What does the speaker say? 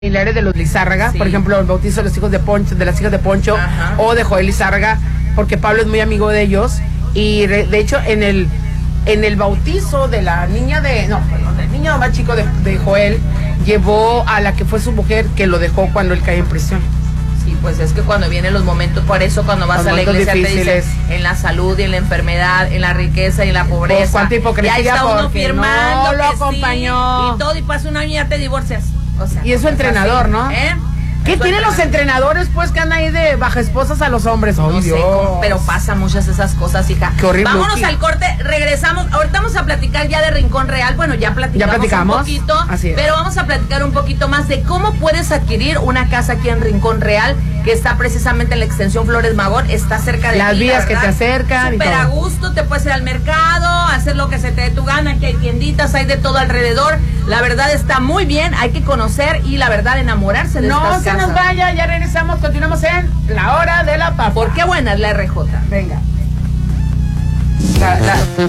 familiares de los Lizárraga, Sí. por ejemplo, el bautizo de los hijos de Poncho, de las hijas de Poncho, Ajá. o de Joel Lizárraga, porque Pablo es muy amigo de ellos, y de hecho en el bautizo de la niña del niño más chico de Joel, llevó a la que fue su mujer, que lo dejó cuando él cae en prisión. Sí, pues es que cuando vienen los momentos, por eso cuando vas Los a la momentos iglesia difíciles. te dicen en la salud y en la enfermedad, en la riqueza y en la pobreza. Pues, cuánta hipocresía, y ahí está uno porque firmando no lo que acompañó. sí, y todo, y pasa un año y ya te divorcias. O sea, Y es su cosas entrenador, así, ¿no? ¿Eh? ¿Qué Es su tienen los entrenadores, pues, que andan ahí de baja esposas a los hombres? ¡Ay, No sé, Dios! pero pasa muchas esas cosas, hija. Qué horrible. Vámonos al corte, regresamos. Ahorita vamos a platicar ya de Rincón Real. Bueno, ya platicamos un poquito, Así es. pero vamos a platicar un poquito más de cómo puedes adquirir una casa aquí en Rincón Real, que está precisamente en la extensión Flores Magón, está cerca de Las ti, vías la que verdad. te acercan y Súper a todo. gusto, te puedes ir al mercado, hacer lo que se te dé tu gana, que hay tienditas, hay de todo alrededor. La verdad está muy bien, hay que conocer y la verdad enamorarse de No estas se casas. nos vaya, ya regresamos, continuamos en La Hora de la Papa. ¿Por qué buena es la RJ? Venga.